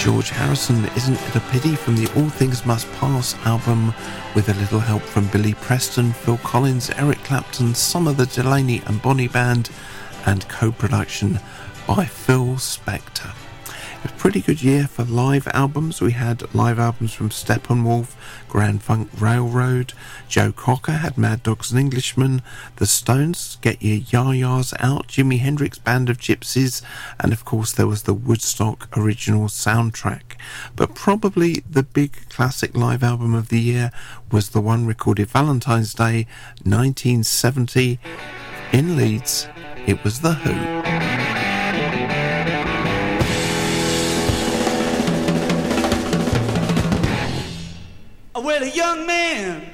George Harrison, Isn't It a Pity, from the All Things Must Pass album, with a little help from Billy Preston, Phil Collins, Eric Clapton, some of the Delaney and Bonnie Band, and co-production by Phil Spector. It was a pretty good year for live albums. We had live albums from Steppenwolf, Grand Funk Railroad, Joe Cocker had Mad Dogs and Englishmen, The Stones, Get Your Yah-Yahs Out, Jimi Hendrix Band of Gypsies, and of course there was the Woodstock original soundtrack. But probably the big classic live album of the year was the one recorded Valentine's Day 1970 in Leeds. It was The Who. Well, a young man